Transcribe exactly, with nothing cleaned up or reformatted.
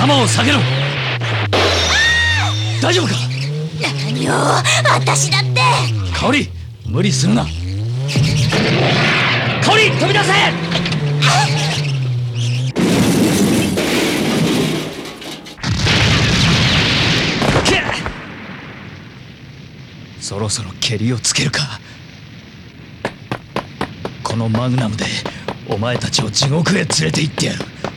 頭を下げろ。大丈夫か？ 何よ、私だって。 香織、無理するな。香織、飛び出せ。そろそろケリをつけるか。このマグナムでお前たちを地獄へ連れて行ってやる。